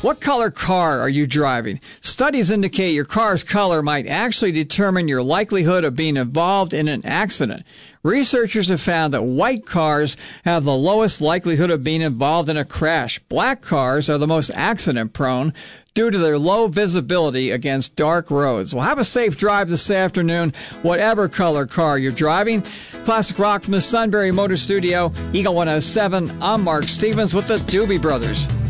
What color car are you driving? Studies indicate your car's color might actually determine your likelihood of being involved in an accident. Researchers have found that white cars have the lowest likelihood of being involved in a crash. Black cars are the most accident-prone due to their low visibility against dark roads. Well, have a safe drive this afternoon, whatever color car you're driving. Classic rock from the Sunbury Motor Studio, Eagle 107. I'm Mark Stevens with the Doobie Brothers.